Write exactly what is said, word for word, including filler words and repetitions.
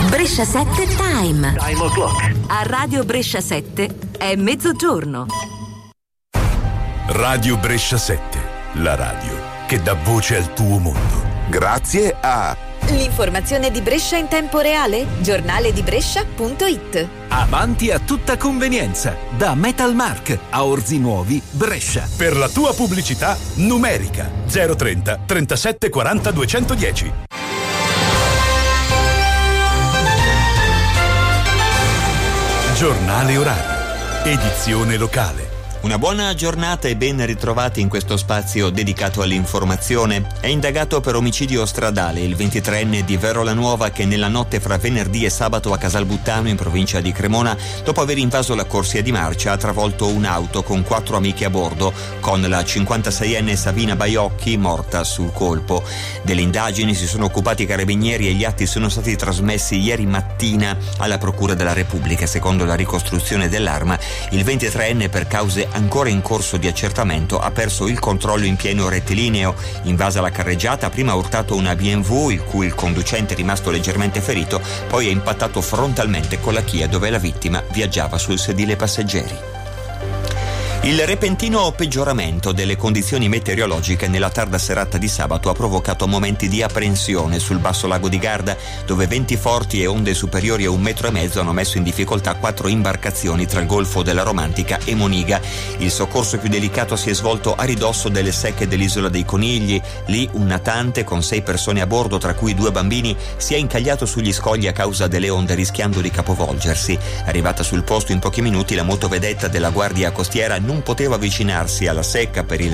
Brescia sette Time. Time o'clock. A Radio Brescia sette è mezzogiorno. Radio Brescia sette, la radio che dà voce al tuo mondo. Grazie a l'informazione di Brescia in tempo reale, giornale di Brescia punto it. Avanti a tutta convenienza, da Metalmark a Orzi Nuovi, Brescia. Per la tua pubblicità numerica zero trenta trentasette quaranta duecentodieci. Giornale orario, edizione locale. Una buona giornata e ben ritrovati in questo spazio dedicato all'informazione. È indagato per omicidio stradale il ventitreenne di Verolanuova che nella notte fra venerdì e sabato a Casalbuttano in provincia di Cremona, dopo aver invaso la corsia di marcia, ha travolto un'auto con quattro amiche a bordo, con la cinquantaseienne Sabina Baiocchi morta sul colpo. Delle indagini si sono occupati i carabinieri e gli atti sono stati trasmessi ieri mattina alla Procura della Repubblica. Secondo la ricostruzione dell'arma, il ventitreenne, per cause ancora in corso di accertamento, ha perso il controllo in pieno rettilineo. Invasa la carreggiata, ha prima urtato una B M W, il cui il conducente è rimasto leggermente ferito, poi è impattato frontalmente con la Kia, dove la vittima viaggiava sul sedile passeggeri. Il repentino peggioramento delle condizioni meteorologiche nella tarda serata di sabato ha provocato momenti di apprensione sul basso lago di Garda, dove venti forti e onde superiori a un metro e mezzo hanno messo in difficoltà quattro imbarcazioni tra il Golfo della Romantica e Moniga. Il soccorso più delicato si è svolto a ridosso delle secche dell'isola dei Conigli. Lì un natante con sei persone a bordo, tra cui due bambini, si è incagliato sugli scogli a causa delle onde, rischiando di capovolgersi. Arrivata sul posto in pochi minuti, la motovedetta della Guardia Costiera non poteva avvicinarsi alla secca per il